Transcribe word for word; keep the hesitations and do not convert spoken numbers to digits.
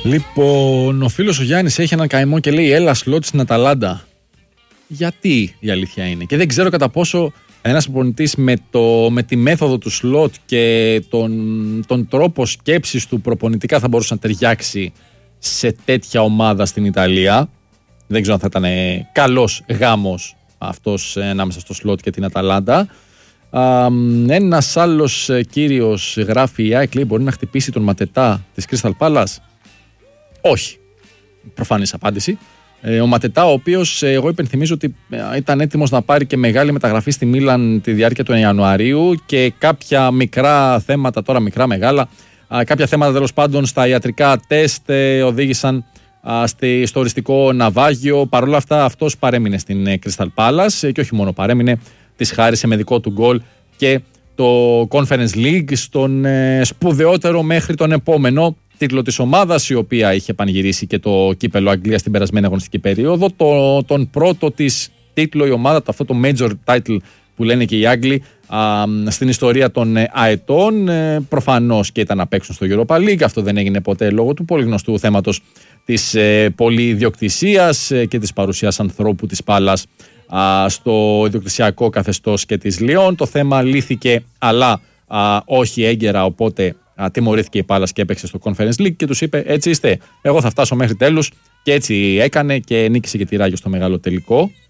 Λοιπόν, ο φίλος ο Γιάννης έχει έναν καημό και λέει έλα σλότ στην Αταλάντα. Γιατί η αλήθεια είναι. Και δεν ξέρω κατά πόσο ένας προπονητής με, με τη μέθοδο του σλότ και τον, τον τρόπο σκέψης του προπονητικά θα μπορούσε να ταιριάξει σε τέτοια ομάδα στην Ιταλία. Δεν ξέρω αν θα ήταν καλός γάμος αυτός ανάμεσα στο σλότ και την Αταλάντα. Ένας άλλος κύριος γράφει η ΑΕΚ μπορεί να χτυπήσει τον Ματετά της Crystal Palace. Όχι. Προφανής απάντηση. Ο Ματετά, ο οποίος εγώ υπενθυμίζω ότι ήταν έτοιμος να πάρει και μεγάλη μεταγραφή στη Μίλαν τη διάρκεια του Ιανουαρίου και κάποια μικρά θέματα, τώρα μικρά μεγάλα, κάποια θέματα τέλος πάντων στα ιατρικά τεστ οδήγησαν στο οριστικό ναυάγιο. Παρ' όλα αυτά αυτός παρέμεινε στην Crystal Palace και όχι μόνο παρέμεινε, της χάρισε με δικό του γκολ και το Conference League στον σπουδαιότερο μέχρι τον επόμενο τίτλο της ομάδας, η οποία είχε πανηγυρίσει και το κύπελο Αγγλίας στην περασμένη αγωνιστική περίοδο. Το, τον πρώτο της τίτλο η ομάδα, το, αυτό το major title που λένε και οι Άγγλοι α, στην ιστορία των ε, αετών. Ε, προφανώς και ήταν να παίξουν στο Europa League. Αυτό δεν έγινε ποτέ λόγω του πολύ γνωστού θέματος της ε, πολυιδιοκτησίας ε, και της παρουσίας ανθρώπου της Πάλας α, στο ιδιοκτησιακό καθεστώς και της Λιόν. Το θέμα λύθηκε, αλλά α, όχι έγκαιρα, οπότε Α, τιμωρήθηκε η Πάλας και έπαιξε στο Conference League και τους είπε έτσι είστε, εγώ θα φτάσω μέχρι τέλους, και έτσι έκανε και νίκησε και τη Ράγιο στο μεγάλο τελικό.